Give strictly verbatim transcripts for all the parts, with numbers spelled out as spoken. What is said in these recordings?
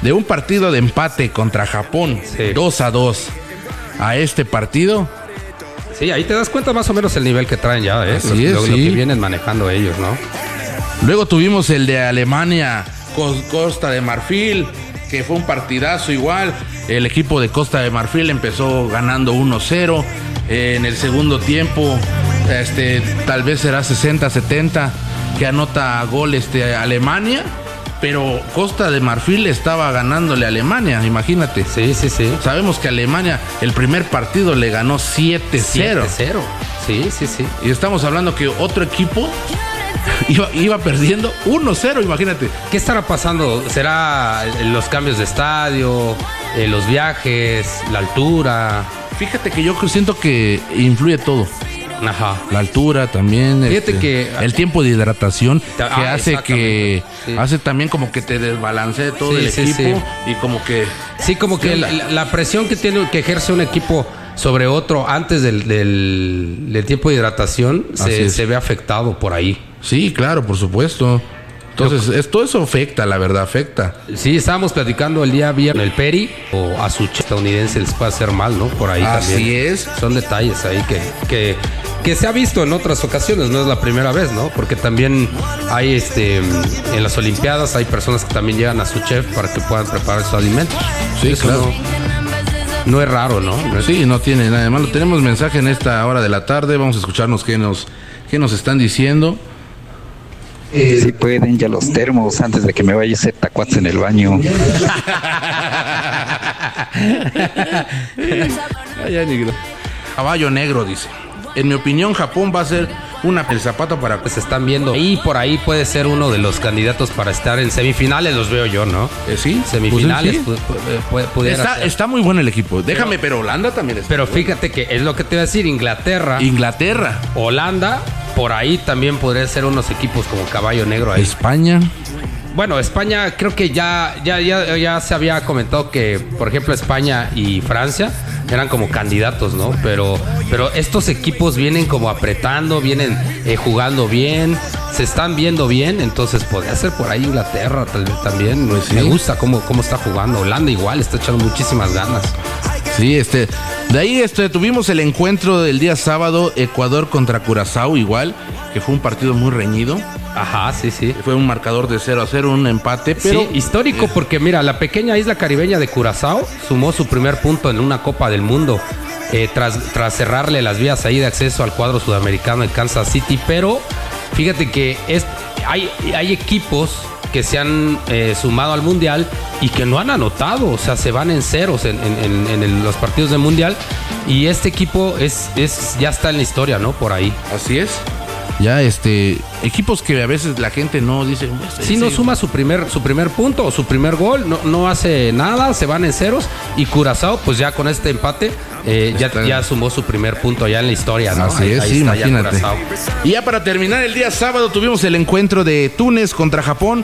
de un partido de empate contra Japón, sí. dos a dos, a este partido. Sí, ahí te das cuenta más o menos el nivel que traen ya, ¿eh? Así lo, es, lo, sí. lo que vienen manejando ellos, ¿no? Luego tuvimos el de Alemania, Costa de Marfil, que fue un partidazo igual. El equipo de Costa de Marfil empezó ganando uno cero. Eh, en el segundo tiempo, este, tal vez será sesenta setenta, que anota gol este, Alemania. Pero Costa de Marfil estaba ganándole a Alemania, imagínate. Sí, sí, sí. Sabemos que Alemania, el primer partido le ganó siete cero. siete cero. Sí, sí, sí. Y estamos hablando que otro equipo iba, iba perdiendo uno cero, imagínate. ¿Qué estará pasando? ¿Será los cambios de estadio, eh, los viajes, la altura? Fíjate que yo siento que influye todo. Ajá. La altura también. Fíjate este, que el tiempo de hidratación que ah, hace que sí. hace también como que te desbalancee todo sí, el sí, equipo sí. y como que sí como que la, la presión que tiene que ejerce un equipo sobre otro antes del, del, del tiempo de hidratación se, se ve afectado por ahí. Sí, claro, por supuesto. Entonces, es, todo eso afecta, la verdad, afecta. Sí, estábamos platicando el día viernes el Peri o a su estadounidense les puede hacer mal, ¿no? Por ahí Así también. Así es. Son detalles ahí que, que, que se ha visto en otras ocasiones, no es la primera vez, ¿no? Porque también hay, este, en las Olimpiadas hay personas que también llegan a su chef para que puedan preparar sus alimentos. Sí, eso claro. No, no es raro, ¿no? no es... Sí, no tiene nada de malo. Tenemos mensaje en esta hora de la tarde, vamos a escucharnos qué nos, qué nos están diciendo. Eh, si pueden, ya los termos antes de que me vaya a hacer tacuates en el baño. Caballo negro dice: en mi opinión, Japón va a ser una el zapato para que se están viendo. Y por ahí puede ser uno de los candidatos para estar en semifinales, los veo yo, ¿no? Eh, sí, semifinales. Pues, sí. Pu- está, está muy bueno el equipo. Déjame, pero, pero Holanda también está. Pero fíjate que es lo que te iba a decir, Inglaterra. Inglaterra. Holanda, por ahí también podría ser unos equipos como Caballo Negro ahí. España. Bueno, España creo que ya, ya, ya, ya se había comentado que, por ejemplo, España y Francia eran como candidatos, ¿no? Pero, pero estos equipos vienen como apretando, vienen eh, jugando bien, se están viendo bien, entonces podría ser por ahí Inglaterra tal vez también. Pues sí. Me gusta cómo, cómo está jugando. Holanda igual, está echando muchísimas ganas. Sí, este, de ahí este, tuvimos el encuentro del día sábado, Ecuador contra Curazao igual, que fue un partido muy reñido. Ajá, sí, sí. Fue un marcador de cero a cero, un empate, pero... Sí, histórico, eh. porque mira, la pequeña isla caribeña de Curazao sumó su primer punto en una Copa del Mundo eh, tras, tras cerrarle las vías ahí de acceso al cuadro sudamericano de Kansas City, pero fíjate que es, hay, hay equipos que se han eh, sumado al Mundial y que no han anotado, o sea, se van en ceros en, en, en, en los partidos del Mundial, y este equipo es, es ya está en la historia, ¿no? Por ahí. Así es. Ya, este, equipos que a veces la gente no dice... Sí, no suma su primer, su primer punto o su primer gol, no, no hace nada, se van en ceros, y Curazao, pues ya con este empate, eh, ya, ya sumó su primer punto ya en la historia, ¿no? Así ahí, es, ahí sí, está imagínate. Y ya para terminar el día sábado tuvimos el encuentro de Túnez contra Japón,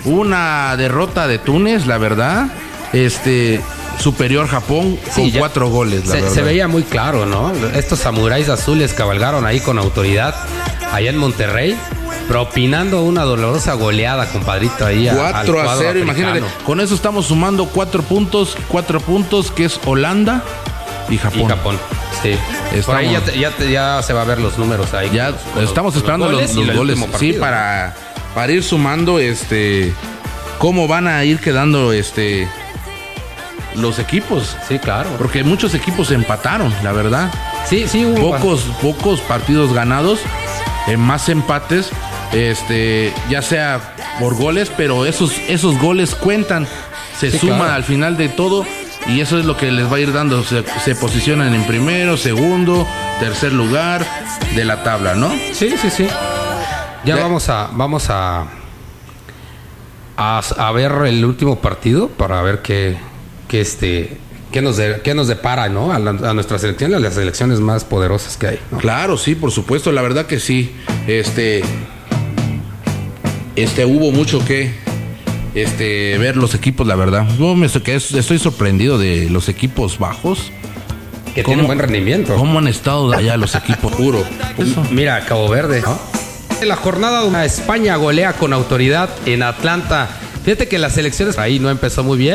una derrota de Túnez, la verdad, este... superior Japón con sí, cuatro goles, la se, verdad. Se veía muy claro, ¿no? Estos samuráis azules cabalgaron ahí con autoridad allá en Monterrey, propinando una dolorosa goleada, compadrito, ahí cuatro a cero, imagínate. Con eso estamos sumando cuatro puntos, cuatro puntos, que es Holanda y Japón. Y Japón, sí. Estamos, por ahí ya, ya, ya se va a ver los números ahí. Ya con los, estamos con esperando los goles, los, los goles sí, para, para ir sumando este cómo van a ir quedando este los equipos. Sí, claro. Porque muchos equipos empataron, la verdad. Sí, sí, hubo pocos, pocos partidos ganados, eh, más empates, este, ya sea por goles, pero esos, esos goles cuentan, se sí, suman claro. al final de todo, y eso es lo que les va a ir dando. Se, se posicionan en primero, segundo, tercer lugar de la tabla, ¿no? Sí, sí, sí. Ya, ya. vamos a, vamos a, a, a ver el último partido para ver qué. que este que nos de, que nos depara, ¿no? A, la, a nuestras selecciones, a las selecciones más poderosas que hay, ¿no? Claro, sí, por supuesto, la verdad que sí. Este este hubo mucho que este ver los equipos, la verdad. Yo me estoy, estoy sorprendido de los equipos bajos que tienen buen rendimiento. ¿Cómo han estado allá los equipos? Puro. Mira, Cabo Verde, ¿no? En la jornada una España golea con autoridad en Atlanta. Fíjate que las selecciones ahí no empezó muy bien.